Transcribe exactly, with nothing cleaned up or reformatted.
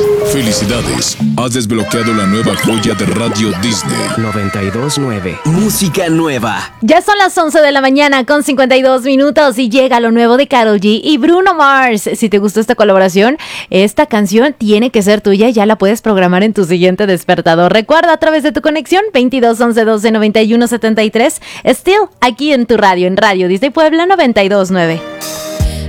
Felicidades, has desbloqueado la nueva joya de Radio Disney. noventa y dos nueve. Música nueva. Ya son las once de la mañana con cincuenta y dos minutos y llega lo nuevo de Karol G y Bruno Mars. Si te gustó esta colaboración, esta canción tiene que ser tuya y ya la puedes programar en tu siguiente despertador. Recuerda a través de tu conexión veintidós once doce noventa y uno setenta y tres. Still, aquí en tu radio, en Radio Disney Puebla noventa y dos nueve.